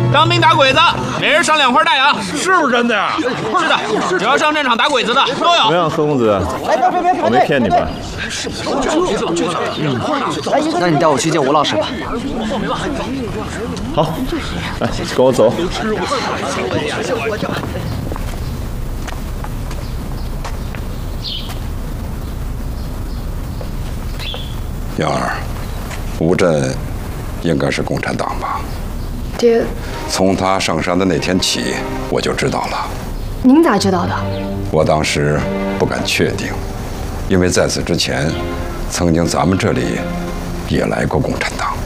当兵打鬼子，每人上2块大洋， 是不是真的呀？ 是的，只要上战场打鬼子的都有。 怎么样，何公子？我没骗你吧？ 那你带我去见吴老师吧。 好，来，跟我走。 杨儿，吴震应该是共产党吧？ 爹， 从他上山的那天起，我就知道了。 您咋知道的？ 我当时不敢确定，因为在此之前，曾经咱们这里也来过共产党。